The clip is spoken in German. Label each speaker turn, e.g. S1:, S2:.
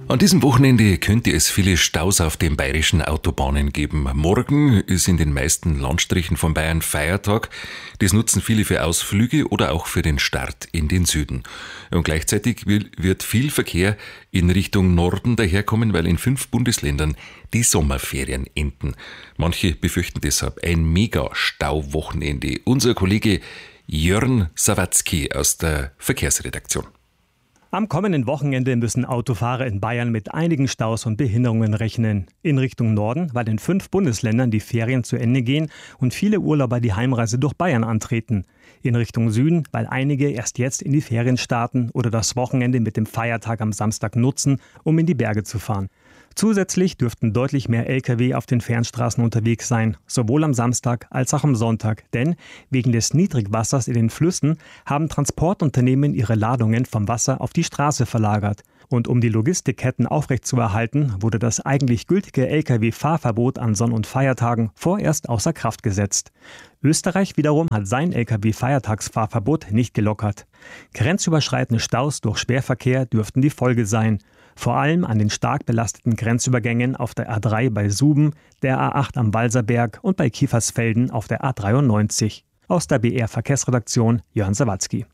S1: An diesem Wochenende könnte es viele Staus auf den bayerischen Autobahnen geben. Morgen ist in den meisten Landstrichen von Bayern Feiertag. Das nutzen viele für Ausflüge oder auch für den Start in den Süden. Und gleichzeitig wird viel Verkehr in Richtung Norden daherkommen, weil in 5 Bundesländern die Sommerferien enden. Manche befürchten deshalb ein Mega-Stau-Wochenende. Unser Kollege Jörn Sawatzki aus der Verkehrsredaktion.
S2: Am kommenden Wochenende müssen Autofahrer in Bayern mit einigen Staus und Behinderungen rechnen. In Richtung Norden, weil in 5 Bundesländern die Ferien zu Ende gehen und viele Urlauber die Heimreise durch Bayern antreten. In Richtung Süden, weil einige erst jetzt in die Ferien starten oder das Wochenende mit dem Feiertag am Samstag nutzen, um in die Berge zu fahren. Zusätzlich dürften deutlich mehr Lkw auf den Fernstraßen unterwegs sein, sowohl am Samstag als auch am Sonntag. Denn wegen des Niedrigwassers in den Flüssen haben Transportunternehmen ihre Ladungen vom Wasser auf die Straße verlagert. Und um die Logistikketten aufrechtzuerhalten, wurde das eigentlich gültige Lkw-Fahrverbot an Sonn- und Feiertagen vorerst außer Kraft gesetzt. Österreich wiederum hat sein Lkw-Feiertagsfahrverbot nicht gelockert. Grenzüberschreitende Staus durch Schwerverkehr dürften die Folge sein. Vor allem an den stark belasteten Grenzübergängen auf der A3 bei Suben, der A8 am Walserberg und bei Kiefersfelden auf der A93. Aus der BR Verkehrsredaktion Jörn Sawatzki.